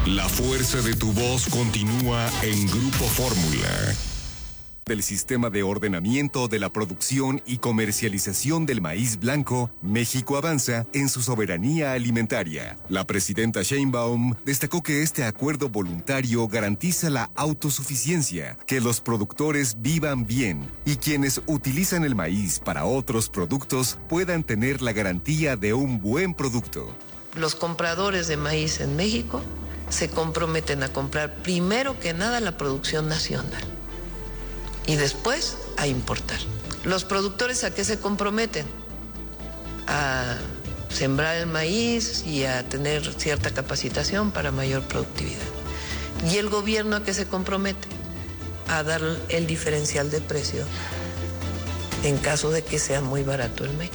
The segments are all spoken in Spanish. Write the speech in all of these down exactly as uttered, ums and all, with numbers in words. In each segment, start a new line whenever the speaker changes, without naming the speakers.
La fuerza de tu voz continúa en Grupo Fórmula. Del Sistema de Ordenamiento de la Producción y Comercialización del Maíz Blanco, México avanza en su soberanía alimentaria. La presidenta Sheinbaum destacó que este acuerdo voluntario garantiza la autosuficiencia, que los productores vivan bien y quienes utilizan el maíz para otros productos puedan tener la garantía de un buen producto.
Los compradores de maíz en México se comprometen a comprar primero que nada la producción nacional y después a importar. ¿Los productores a qué se comprometen? A sembrar el maíz y a tener cierta capacitación para mayor productividad. ¿Y el gobierno a qué se compromete? A dar el diferencial de precio en caso de que sea muy barato el maíz.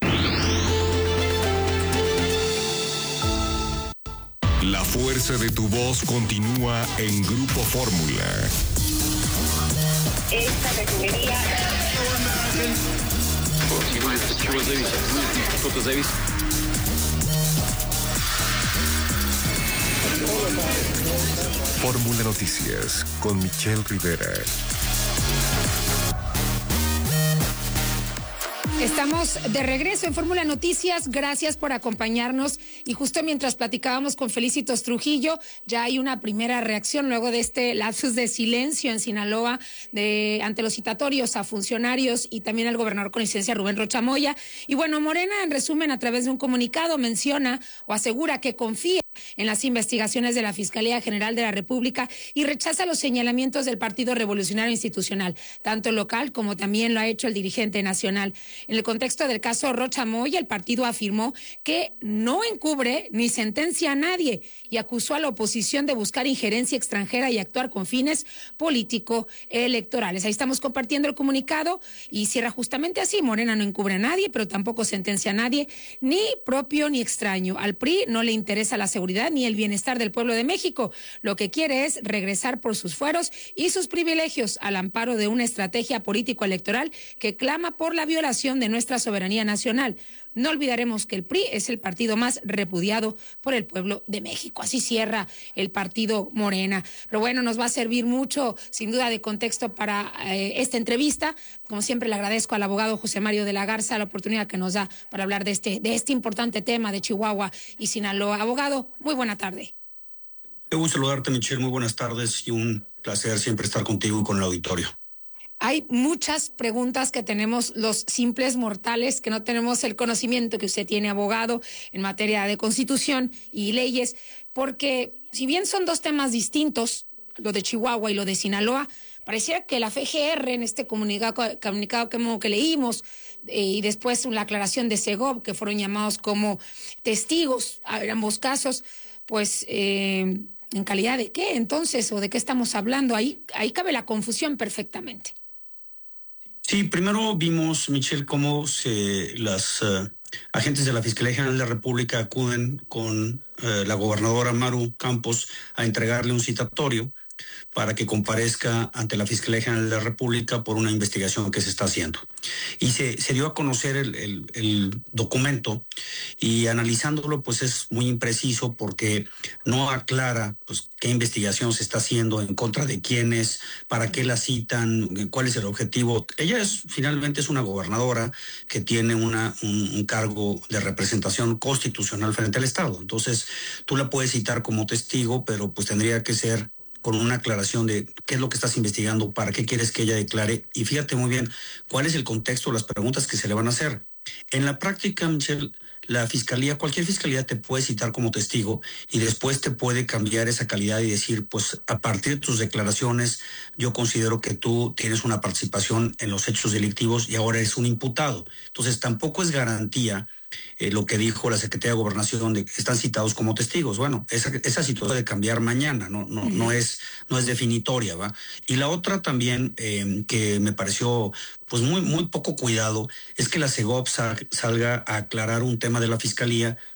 La fuerza de tu voz continúa en Grupo Fórmula.
Esta refinería...
Fórmula Noticias con Michelle Rivera.
Estamos de regreso en Fórmula Noticias, gracias por acompañarnos y justo mientras platicábamos con Felicitos Trujillo, ya hay una primera reacción luego de este lapsus de silencio en Sinaloa de ante los citatorios a funcionarios y también al gobernador con licencia Rubén Rocha Moya. Y bueno, Morena en resumen a través de un comunicado menciona o asegura que confía en las investigaciones de la Fiscalía General de la República y rechaza los señalamientos del Partido Revolucionario Institucional, tanto local como también lo ha hecho el dirigente nacional. En el contexto del caso Rocha Moya, el partido afirmó que no encubre ni sentencia a nadie y acusó a la oposición de buscar injerencia extranjera y actuar con fines político-electorales. Ahí estamos compartiendo el comunicado y cierra justamente así: Morena no encubre a nadie, pero tampoco sentencia a nadie, ni propio ni extraño. Al P R I no le interesa la seguridad ni el bienestar del pueblo de México. Lo que quiere es regresar por sus fueros y sus privilegios al amparo de una estrategia político-electoral que clama por la violación de nuestra soberanía nacional. No olvidaremos que el P R I es el partido más repudiado por el pueblo de México. Así cierra el partido Morena. Pero bueno, nos va a servir mucho, sin duda, de contexto para eh, esta entrevista. Como siempre, le agradezco al abogado José Mario de la Garza la oportunidad que nos da para hablar de este, de este importante tema de Chihuahua y Sinaloa. Abogado, muy buena tarde.
Qué gusto saludarte, Michelle. Muy buenas tardes y un placer siempre estar contigo y con el auditorio.
Hay muchas preguntas que tenemos los simples mortales que no tenemos el conocimiento que usted tiene, abogado, en materia de constitución y leyes, porque si bien son dos temas distintos, lo de Chihuahua y lo de Sinaloa, parecía que la F G R en este comunicado, comunicado que, que leímos eh, y después la aclaración de Segov, que fueron llamados como testigos a ambos casos, pues... Eh, ¿en calidad de qué entonces o de qué estamos hablando? Ahí, ahí cabe la confusión perfectamente.
Sí, primero vimos, Michelle, cómo se, las uh, agentes de la Fiscalía General de la República acuden con uh, la gobernadora Maru Campos a entregarle un citatorio para que comparezca ante la Fiscalía General de la República por una investigación que se está haciendo. Y se, se dio a conocer el, el, el documento y analizándolo pues es muy impreciso porque no aclara pues qué investigación se está haciendo, en contra de quiénes, para qué la citan, cuál es el objetivo. Ella es finalmente es una gobernadora que tiene una, un, un cargo de representación constitucional frente al Estado. Entonces tú la puedes citar como testigo, pero pues tendría que ser con una aclaración de qué es lo que estás investigando, para qué quieres que ella declare. Y fíjate muy bien cuál es el contexto, las preguntas que se le van a hacer. En la práctica, Michelle, la fiscalía, cualquier fiscalía te puede citar como testigo y después te puede cambiar esa calidad y decir, pues a partir de tus declaraciones yo considero que tú tienes una participación en los hechos delictivos y ahora eres un imputado. Entonces tampoco es garantía Eh, lo que dijo la Secretaría de Gobernación de que están citados como testigos. Bueno, esa, esa situación puede cambiar mañana, no, no, no es, no es definitoria, ¿va? Y la otra también eh, que me pareció pues muy, muy poco cuidado es que la Segov sal, salga a aclarar un tema de la Fiscalía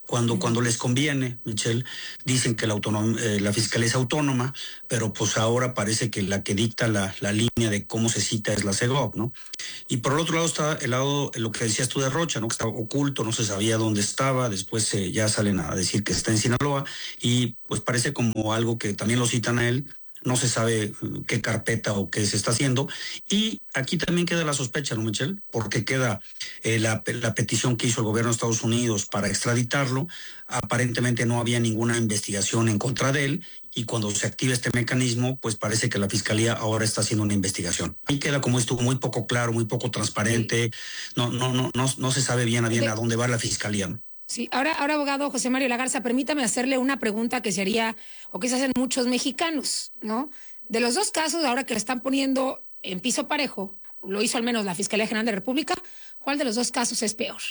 Cuando, uh-huh. cuando les conviene, Michelle, dicen que la, autonom- eh, la fiscalía es autónoma, pero pues ahora parece que la que dicta la, la línea de cómo se cita es la Segov, ¿no? Y por el otro lado está el lado, lo que decías tú de Rocha, ¿no? Que estaba oculto, no se sabía dónde estaba, después eh, ya salen a decir que está en Sinaloa, y pues parece como algo que también lo citan a él. No se sabe qué carpeta o qué se está haciendo. Y aquí también queda la sospecha, ¿no, Michelle? Porque queda eh, la, la petición que hizo el gobierno de Estados Unidos para extraditarlo. Aparentemente no había ninguna investigación en contra de él. Y cuando se activa este mecanismo, pues parece que la Fiscalía ahora está haciendo una investigación. Ahí queda como esto muy poco claro, muy poco transparente. No, no, no, no, no se sabe bien a bien a dónde va la Fiscalía, ¿no?
Sí, ahora, ahora, abogado José Mario Lagarza, permítame hacerle una pregunta que se haría, o que se hacen muchos mexicanos, ¿no? De los dos casos, ahora que le están poniendo en piso parejo, lo hizo al menos la Fiscalía General de la República, ¿cuál de los dos casos es peor?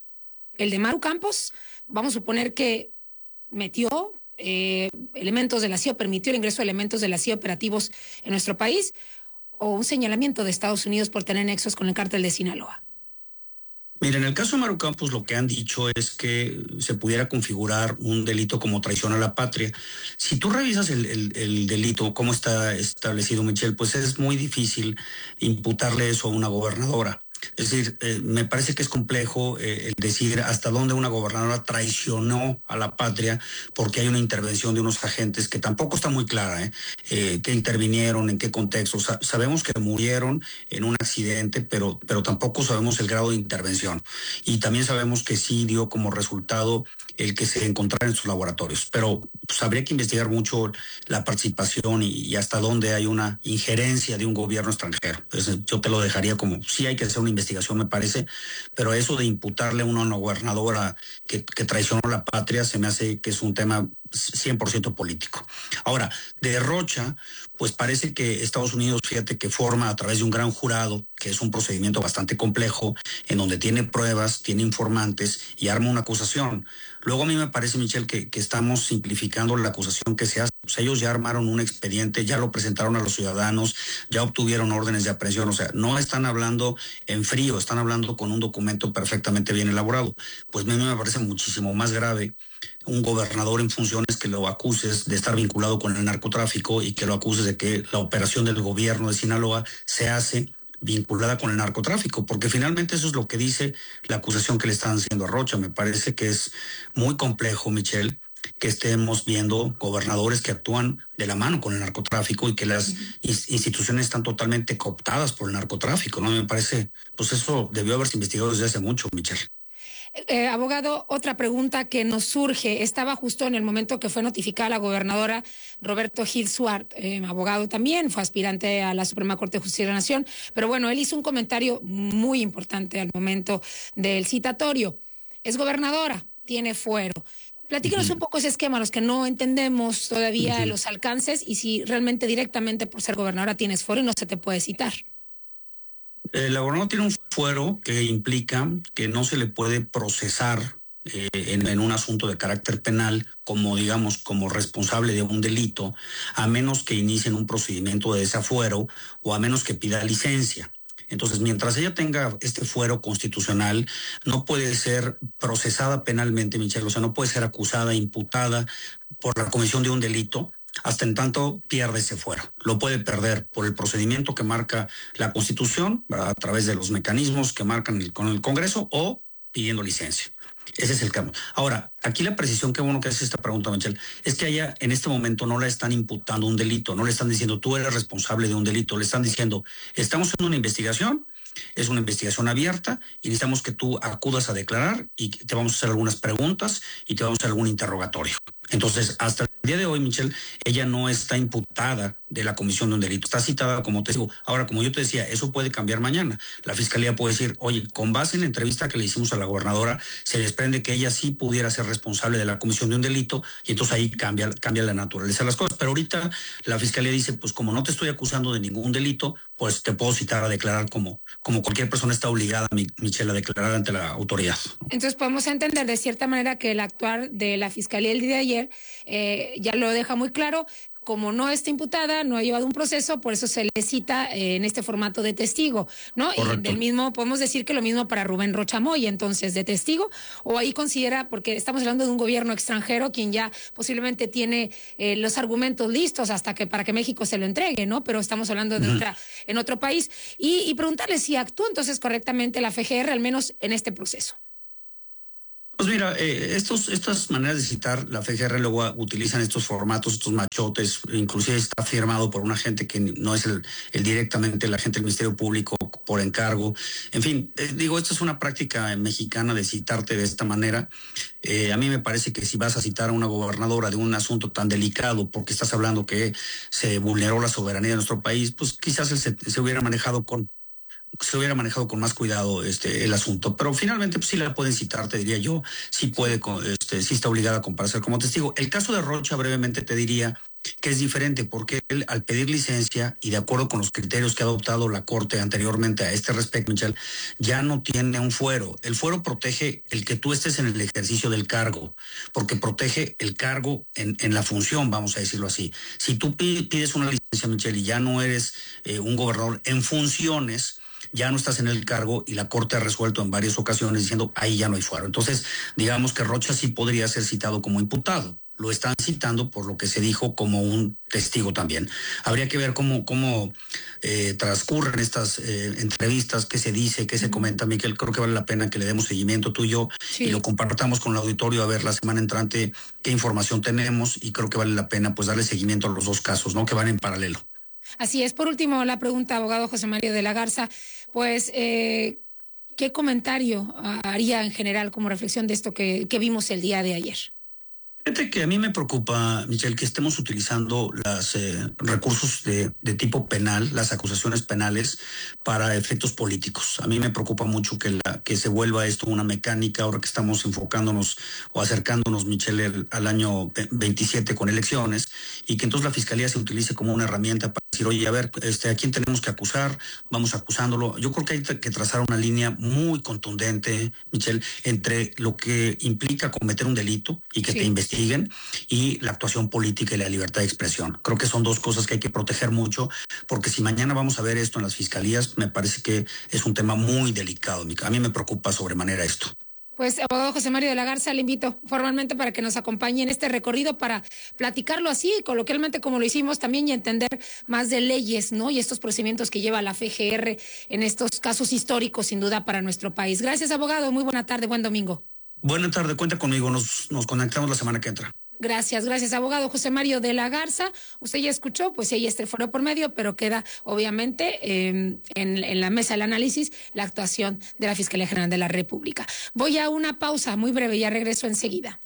¿El de Maru Campos? Vamos a suponer que metió eh, elementos de la C I A, permitió el ingreso de elementos de la C I A operativos en nuestro país, o un señalamiento de Estados Unidos por tener nexos con el cártel de Sinaloa.
Mira, en el caso de Maru Campos lo que han dicho es que se pudiera configurar un delito como traición a la patria. Si tú revisas el, el, el delito, cómo está establecido, Michelle, pues es muy difícil imputarle eso a una gobernadora. Es decir, eh, me parece que es complejo eh, el decir hasta dónde una gobernadora traicionó a la patria, porque hay una intervención de unos agentes que tampoco está muy clara, ¿eh? Eh, que intervinieron, en qué contexto. Sa- sabemos que murieron en un accidente, pero, pero tampoco sabemos el grado de intervención. Y también sabemos que sí dio como resultado el que se encontrara en sus laboratorios. Pero pues, habría que investigar mucho la participación y, y hasta dónde hay una injerencia de un gobierno extranjero. Entonces, yo te lo dejaría como, sí hay que hacer una investigación, me parece, pero eso de imputarle a una gobernadora que, que traicionó la patria se me hace que es un tema cien por ciento político. Ahora, de Rocha, pues parece que Estados Unidos, fíjate que forma a través de un gran jurado, que es un procedimiento bastante complejo, en donde tiene pruebas, tiene informantes y arma una acusación. Luego a mí me parece, Michelle, que, que estamos simplificando la acusación que se hace. Pues ellos ya armaron un expediente, ya lo presentaron a los ciudadanos, ya obtuvieron órdenes de aprehensión. O sea, no están hablando en frío, están hablando con un documento perfectamente bien elaborado. Pues a mí me parece muchísimo más grave un gobernador en funciones que lo acuses de estar vinculado con el narcotráfico y que lo acuses de que la operación del gobierno de Sinaloa se hace vinculada con el narcotráfico, porque finalmente eso es lo que dice la acusación que le están haciendo a Rocha. Me parece que es muy complejo, Michelle, que estemos viendo gobernadores que actúan de la mano con el narcotráfico y que las uh-huh. instituciones están totalmente cooptadas por el narcotráfico, ¿no? Me parece, pues eso debió haberse investigado desde hace mucho, Michelle.
Eh, abogado, otra pregunta que nos surge. Estaba justo en el momento que fue notificada la gobernadora Roberto Gil Suart, eh, abogado también, fue aspirante a la Suprema Corte de Justicia de la Nación, pero bueno, él hizo un comentario muy importante al momento del citatorio. Es gobernadora, tiene fuero. Platícanos uh-huh. un poco ese esquema, los que no entendemos todavía uh-huh. los alcances y si realmente directamente por ser gobernadora tienes fuero y no se te puede citar.
Eh, la gobernadora tiene un fuero que implica que no se le puede procesar eh, en, en un asunto de carácter penal como, digamos, como responsable de un delito, a menos que inicien un procedimiento de desafuero o a menos que pida licencia. Entonces, mientras ella tenga este fuero constitucional, no puede ser procesada penalmente, Michelle, o sea, no puede ser acusada, imputada por la comisión de un delito, hasta en tanto pierde ese fuero. Lo puede perder por el procedimiento que marca la Constitución, a través de los mecanismos que marcan el, con el Congreso o pidiendo licencia. Ese es el cambio. Ahora, aquí la precisión, qué bueno que hace esta pregunta, Michelle, es que a ella en este momento no la están imputando un delito, no le están diciendo tú eres responsable de un delito, le están diciendo estamos haciendo una investigación, es una investigación abierta y necesitamos que tú acudas a declarar y te vamos a hacer algunas preguntas y te vamos a hacer algún interrogatorio. Entonces, hasta el día de hoy, Michelle, ella no está imputada de la comisión de un delito. Está citada como testigo. Ahora, como yo te decía, eso puede cambiar mañana. La fiscalía puede decir, oye, con base en la entrevista que le hicimos a la gobernadora, se desprende que ella sí pudiera ser responsable de la comisión de un delito y entonces ahí cambia, cambia la naturaleza de las cosas. Pero ahorita la fiscalía dice, pues como no te estoy acusando de ningún delito, pues te puedo citar a declarar como, como cualquier persona está obligada, Michelle, a declarar ante la autoridad.
Entonces podemos entender de cierta manera que el actuar de la fiscalía el día de ayer ayer, eh, ya lo deja muy claro. Como no está imputada, no ha llevado un proceso, por eso se le cita eh, en este formato de testigo, ¿no?
Correcto.
Y del mismo, podemos decir que lo mismo para Rubén Rocha Moya, entonces, de testigo, o ahí considera, porque estamos hablando de un gobierno extranjero, quien ya posiblemente tiene eh, los argumentos listos hasta que para que México se lo entregue, ¿no? Pero estamos hablando de uh-huh. otra, en otro país, y, y preguntarle si actúa entonces correctamente la F G R, al menos en este proceso.
Pues mira, eh, estos, estas maneras de citar, la F G R luego utilizan estos formatos, estos machotes, inclusive está firmado por un agente que no es el, el directamente el agente del Ministerio Público por encargo. En fin, eh, digo, esta es una práctica mexicana de citarte de esta manera. Eh, a mí me parece que si vas a citar a una gobernadora de un asunto tan delicado, porque estás hablando que se vulneró la soberanía de nuestro país, pues quizás se, se hubiera manejado con se hubiera manejado con más cuidado este el asunto, pero finalmente pues sí la pueden citar, te diría yo, sí puede, este, sí está obligada a comparecer como testigo. El caso de Rocha brevemente te diría que es diferente porque él al pedir licencia y de acuerdo con los criterios que ha adoptado la Corte anteriormente a este respecto, Michelle, ya no tiene un fuero. El fuero protege el que tú estés en el ejercicio del cargo, porque protege el cargo en, en la función, vamos a decirlo así. Si tú pides una licencia, Michelle, y ya no eres eh, un gobernador en funciones, ya no estás en el cargo y la Corte ha resuelto en varias ocasiones diciendo ahí ya no hay fuero. Entonces, digamos que Rocha sí podría ser citado como imputado. Lo están citando por lo que se dijo como un testigo también. Habría que ver cómo, cómo eh, transcurren estas eh, entrevistas, qué se dice, qué se comenta, Miquel. Creo que vale la pena que le demos seguimiento tú y yo sí. y lo compartamos con el auditorio a ver la semana entrante qué información tenemos y creo que vale la pena pues darle seguimiento a los dos casos, ¿no? Que van en paralelo.
Así es. Por último, la pregunta, abogado José Mario de la Garza, pues, eh, ¿qué comentario haría en general como reflexión de esto que, que vimos el día de ayer?
Fíjate que a mí me preocupa, Michelle, que estemos utilizando los eh, recursos de, de tipo penal, las acusaciones penales, para efectos políticos. A mí me preocupa mucho que, la, que se vuelva esto una mecánica, ahora que estamos enfocándonos o acercándonos, Michelle, el, al año veintisiete con elecciones, y que entonces la Fiscalía se utilice como una herramienta para decir, oye, a ver, este, ¿a quién tenemos que acusar? Vamos acusándolo. Yo creo que hay que trazar una línea muy contundente, Michelle, entre lo que implica cometer un delito y que sí. te investiguen y la actuación política y la libertad de expresión. Creo que son dos cosas que hay que proteger mucho, porque si mañana vamos a ver esto en las fiscalías, me parece que es un tema muy delicado. A mí me preocupa sobremanera esto.
Pues, abogado José Mario de la Garza, le invito formalmente para que nos acompañe en este recorrido para platicarlo así, coloquialmente como lo hicimos también, y entender más de leyes, ¿no? Y estos procedimientos que lleva la F G R en estos casos históricos, sin duda, para nuestro país. Gracias, abogado. Muy buena tarde, buen domingo.
Buena tarde, cuenta conmigo. Nos, nos conectamos la semana que entra.
Gracias, gracias, abogado José Mario de la Garza. Usted ya escuchó, pues ahí está el foro por medio, pero queda obviamente eh, en, en la mesa del análisis la actuación de la Fiscalía General de la República. Voy a una pausa muy breve, ya regreso enseguida.